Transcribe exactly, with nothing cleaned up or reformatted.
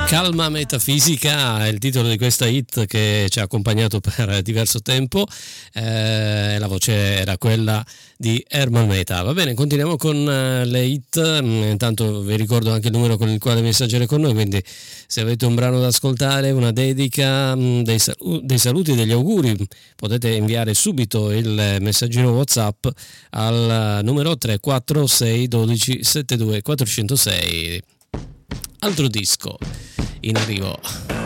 Calma metafisica è il titolo di questa hit che ci ha accompagnato per diverso tempo, eh, la voce era quella di Herman Meta. Va bene, continuiamo con uh, le hit. Intanto vi ricordo anche il numero con il quale messaggiare con noi, quindi se avete un brano da ascoltare, una dedica, mh, dei, salu- dei saluti, degli auguri, potete inviare subito il messaggino WhatsApp al uh, numero tre quattro sei uno due sette due quattro zero sei. Altro disco in arrivo.